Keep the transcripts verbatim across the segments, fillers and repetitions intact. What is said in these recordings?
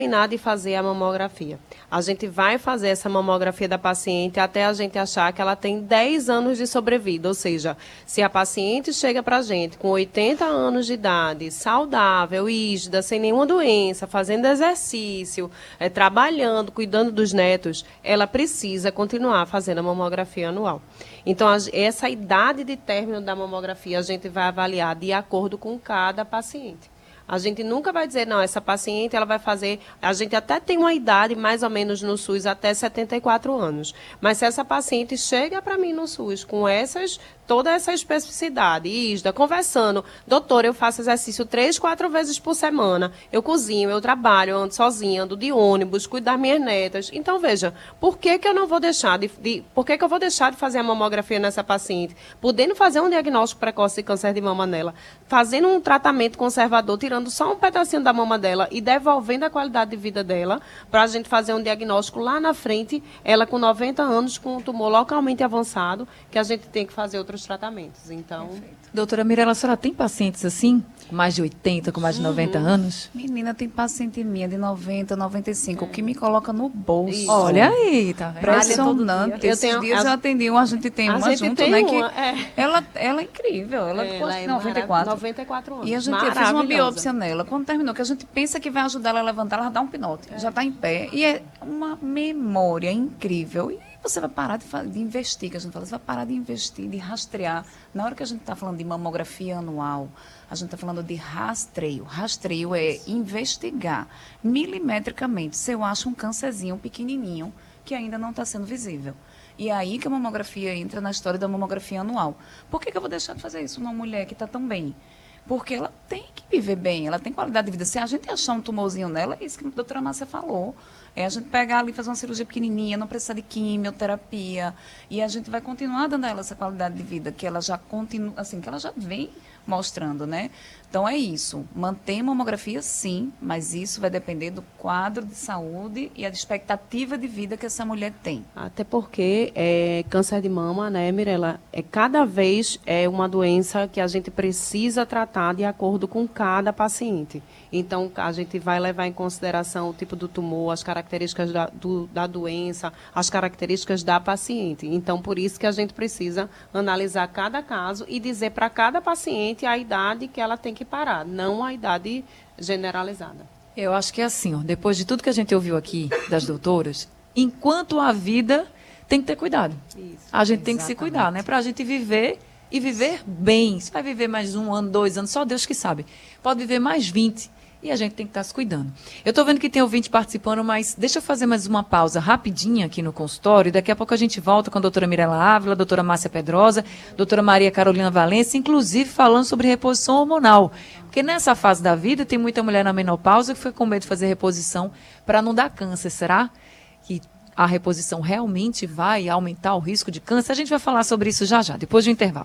terminar de fazer a mamografia. A gente vai fazer essa mamografia da paciente até a gente achar que ela tem dez anos de sobrevida, ou seja, se a paciente chega para a gente com oitenta anos de idade, saudável, rígida, sem nenhuma doença, fazendo exercício, é, trabalhando, cuidando dos netos, ela precisa continuar fazendo a mamografia anual. Então, a, essa idade de término da mamografia a gente vai avaliar de acordo com cada paciente. A gente nunca vai dizer, não, essa paciente ela vai fazer... A gente até tem uma idade, mais ou menos, no SUS, até setenta e quatro anos. Mas se essa paciente chega para mim no SUS com essas, toda essa especificidade, Isda, conversando, doutor, eu faço exercício três, quatro vezes por semana, eu cozinho, eu trabalho, eu ando sozinha, ando de ônibus, cuido das minhas netas. Então, veja, por que que eu não vou deixar de... de por que que eu vou deixar de fazer a mamografia nessa paciente? Podendo fazer um diagnóstico precoce de câncer de mama nela, fazendo um tratamento conservador, tirando só um pedacinho da mama dela e devolvendo a qualidade de vida dela, para a gente fazer um diagnóstico lá na frente, ela com noventa anos, com um tumor localmente avançado, que a gente tem que fazer outros tratamentos. Então, perfeito. Doutora Mirela, a senhora tem pacientes assim, com mais de oitenta, com mais de noventa Uhum. anos? Menina, tem paciente minha de noventa, noventa e cinco, o que me coloca no bolso. Isso. Olha aí, tá vendo? Impressionante. Eu Esses tenho- dias a- eu atendi uma, a gente tem a uma gente junto, tem né? uma, que é. ela, ela é incrível, ela, ela ela é noventa e quatro. noventa e quatro anos. E a gente fez uma Maravilhosa. biópsia nela. Quando terminou, que a gente pensa que vai ajudar ela a levantar, ela dá um pinote. Já está em pé. E é uma memória incrível. E você vai parar de, fa- de investir, que a gente fala, você vai parar de investir, de rastrear. Na hora que a gente está falando de mamografia anual, a gente está falando de rastreio. Rastreio é investigar milimetricamente se eu acho um câncerzinho pequenininho que ainda não está sendo visível. E é aí que a mamografia entra na história da mamografia anual. Por que que eu vou deixar de fazer isso numa mulher que está tão bem? Porque ela tem que viver bem, ela tem qualidade de vida. Se a gente achar um tumorzinho nela, é isso que a doutora Márcia falou. É a gente pegar ali e fazer uma cirurgia pequenininha, não precisa de quimioterapia. E a gente vai continuar dando a ela essa qualidade de vida que ela já continua, assim, que ela já vem mostrando, né? Então é isso. Manter mamografia, sim, mas isso vai depender do quadro de saúde e a expectativa de vida que essa mulher tem. Até porque é, câncer de mama, né, Mirela, é cada vez é uma doença que a gente precisa tratar de acordo com cada paciente. Então, a gente vai levar em consideração o tipo do tumor, as características da, do, da doença, as características da paciente. Então, por isso que a gente precisa analisar cada caso e dizer para cada paciente a idade que ela tem que parar, não a idade generalizada. Eu acho que é assim, ó, depois de tudo que a gente ouviu aqui das doutoras, enquanto há vida, tem que ter cuidado. Isso, a gente tem que se exatamente. cuidar, né? Para a gente viver e viver bem. Se vai viver mais um ano, dois anos, só Deus que sabe. Pode viver mais vinte. E a gente tem que estar se cuidando. Eu estou vendo que tem ouvinte participando, mas deixa eu fazer mais uma pausa rapidinha aqui no consultório. E daqui a pouco a gente volta com a doutora Mirela Ávila, a doutora Márcia Pedrosa, a doutora Maria Carolina Valença, inclusive falando sobre reposição hormonal. Porque nessa fase da vida tem muita mulher na menopausa que foi com medo de fazer reposição para não dar câncer. Será que a reposição realmente vai aumentar o risco de câncer? A gente vai falar sobre isso já já, depois do intervalo.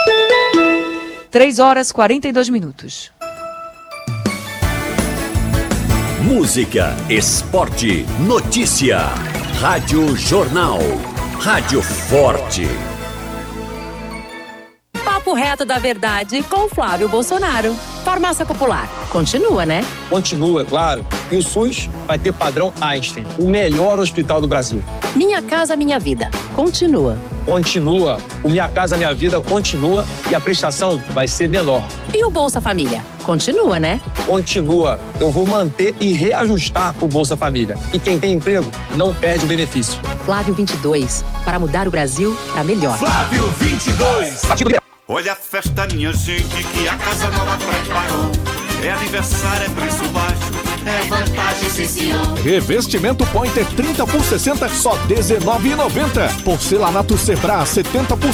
três horas e quarenta e dois minutos. Música, esporte, notícia. Rádio Jornal. Rádio Forte. Papo reto da verdade com Flávio Bolsonaro. Farmácia Popular. Continua, né? Continua, é claro. E o SUS vai ter padrão Einstein, o melhor hospital do Brasil. Minha Casa Minha Vida. Continua. Continua. O Minha Casa Minha Vida continua e a prestação vai ser menor. E o Bolsa Família? Continua, né? Continua. Eu vou manter e reajustar o Bolsa Família. E quem tem emprego não perde o benefício. Flávio vinte e dois. Para mudar o Brasil para melhor. Flávio vinte e dois. Partido Olha a festa, minha gente, que a casa nova preparou. É aniversário, é preço baixo, é vantagem, sim, senhor. Revestimento Pointer trinta por sessenta, só dezenove reais e noventa centavos. Porcelanato Sebra setenta por